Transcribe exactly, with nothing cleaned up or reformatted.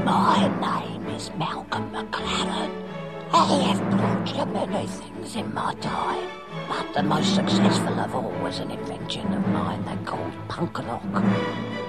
My name is Malcolm McLaren. I have brought many things in my time, but the most successful of all was an invention of mine they called Punk Lock.